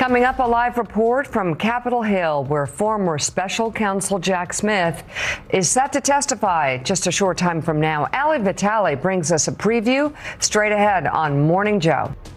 Coming up, a live report from Capitol Hill, where former special counsel Jack Smith is set to testify just a short time from now. Ali Vitale brings us a preview straight ahead on Morning Joe.